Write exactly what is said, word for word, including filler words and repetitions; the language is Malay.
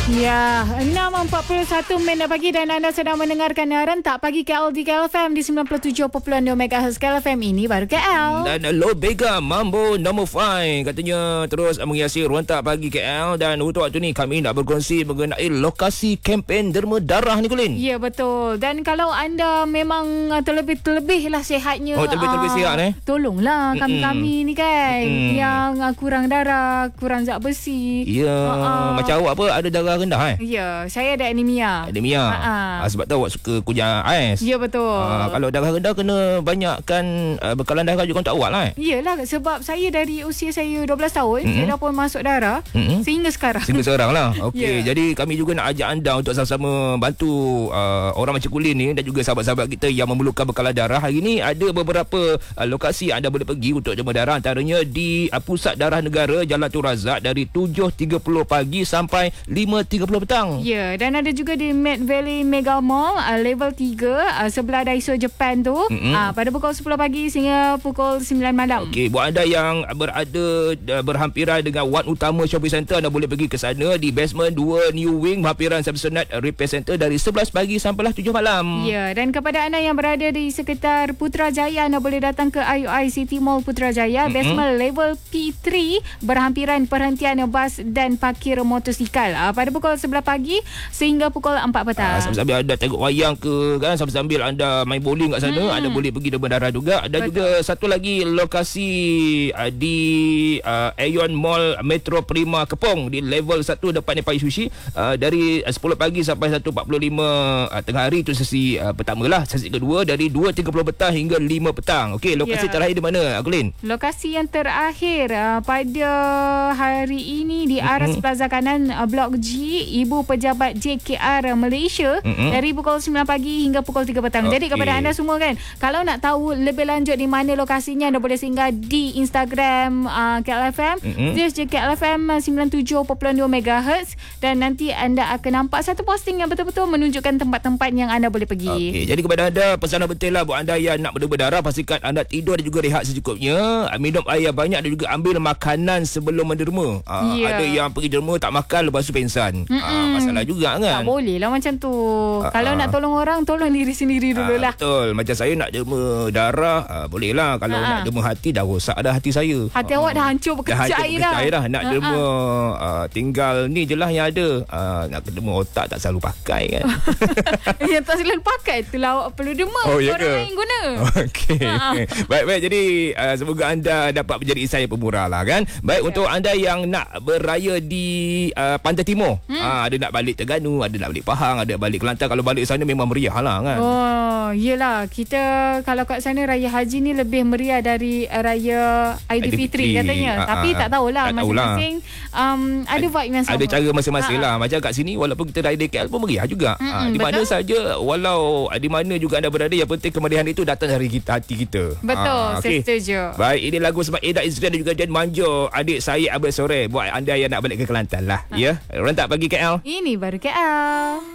Ya, enam empat puluh satu minit pagi dan anda sedang mendengarkan Rentak Pagi K L di K L F M di sembilan puluh tujuh perpuluhan dua megahertz. K L F M ini baru K L. Dan Lobega Mambo Number five katanya terus menghiasi Rentak Pagi K L. Dan untuk waktu ni kami nak berkongsi mengenai lokasi kempen derma darah ni, Colin. Ya, betul. Dan kalau anda memang terlebih-terlebih lah sihatnya, Oh, terlebih-terlebih sihat eh? tolonglah kami-kami ni kan, Mm-mm. yang uh, kurang darah, kurang zat besi. Ya, Uh-uh. macam awak apa ada darah rendah eh? Ya, saya ada anemia. Anemia. Ha-ha. Ah, sebab tu awak suka kunyah ais. Ya, betul. Ah, kalau darah rendah kena banyakkan uh, bekalan darah juga untuk awak lah eh? Iyalah, sebab saya dari usia saya dua belas tahun, Mm-mm. saya dah pun masuk darah Mm-mm. sehingga sekarang. Sehingga sekarang lah. Okey, Ya. jadi kami juga nak ajak anda untuk sama-sama bantu uh, orang macam Kulin ni dan juga sahabat-sahabat kita yang memerlukan bekalan darah. Hari ni ada beberapa uh, lokasi anda boleh pergi untuk derma darah, antaranya di uh, Pusat Darah Negara Jalan Tun Razak dari tujuh tiga puluh pagi sampai lima tiga puluh petang. Ya, dan ada juga di Mid Valley Mega Mall uh, level tiga uh, sebelah Daiso Japan tu, Mm-mm. uh, pada pukul sepuluh pagi sehingga pukul sembilan malam. Okey, buat anda yang berada uh, berhampiran dengan Wan Utama Shopping Centre, anda boleh pergi ke sana di basement dua New Wing berhampiran Samsonite Repair Centre dari sebelas pagi sampailah tujuh malam. Ya, dan kepada anda yang berada di sekitar Putrajaya, anda boleh datang ke I U I City Mall Putrajaya, Mm-mm. basement level P tiga berhampiran perhentian bas dan parkir motosikal uh, pada pukul sebelas pagi sehingga pukul empat petang. Ah, sambil-sambil anda tengok wayang ke kan, sambil-sambil anda main bowling kat sana, Hmm. anda boleh pergi derma darah juga. Dan Betul. juga satu lagi lokasi uh, di uh, Aeon Mall Metro Prima Kepong di level satu depan Pai Sushi uh, dari uh, sepuluh pagi sampai satu empat puluh lima uh, tengah hari. Itu sesi uh, pertama lah. Sesi kedua dari dua tiga puluh petang hingga lima petang. Okey, lokasi Ya. terakhir di mana, Colin? Lokasi yang terakhir uh, pada hari ini di Aras Mm-mm. Plaza Kanan, uh, Blok G, Ibu Pejabat J K R Malaysia, Mm-mm. dari pukul sembilan pagi hingga pukul tiga petang. Jadi Okey. kepada anda semua kan, kalau nak tahu lebih lanjut di mana lokasinya, anda boleh singgah di Instagram uh, K L F M, Mm-mm. This J K L F M sembilan puluh tujuh perpuluhan dua megahertz, dan nanti anda akan nampak satu posting yang betul-betul menunjukkan tempat-tempat yang anda boleh pergi. Okey, jadi kepada anda pesanan penting lah buat anda yang nak berderma darah, pastikan anda tidur dan juga rehat secukupnya, minum air banyak dan juga ambil makanan sebelum menderma. Ah, Ya. Ada yang pergi derma tak makan lepas tu pingsan. Ah, masalah juga kan. Tak boleh lah macam tu. Ah, Kalau ah. nak tolong orang, tolong diri sendiri Ah, dululah. betul. Macam saya nak derma darah, ah, boleh lah. Kalau Ah, nak ah. derma hati, dah rosak dah hati saya. Hati Ah, awak dah hancur dah bekerja hancur air bekerja dah. air dah. Nak Ah, derma ah, tinggal ni je lah yang ada. Ah, nak derma otak tak selalu pakai kan. Yang tak selalu pakai itulah awak perlu derma. Oh, ya orang ke? lain guna. Okey. Ha. Baik-baik. Jadi uh, semoga anda dapat menjadi insan yang pemurah lah kan. Baik, Ya. untuk anda yang nak beraya di uh, Pantai Timur. Hmm. Ah, ada nak balik Terengganu, ada nak balik Pahang, ada balik Kelantan. Kalau balik sana memang meriah lah kan. Oh, yelah. Kita kalau kat sana Raya Haji ni lebih meriah dari uh, Raya Aidilfitri katanya. Ah, Tapi ah, tak tahulah. tak tahulah. Masing-masing um, ada vibe yang sama. Ada cara masing-masing Ah, lah. Macam kat sini walaupun kita raya di K L pun meriah juga. Mm-mm, Ah, di mana betul. saja, walau di mana juga anda berada, yang penting kemeriahan itu datang dari kita, hati kita. Betul, Ah, saya okey. setuju. Baik, ini lagu sebab Eda Izrian dan juga Dan Manjo, adik saya Abel Sore, buat anda yang nak balik ke Kelantan lah. Ya, rentak pagi K L. Ini baru K L.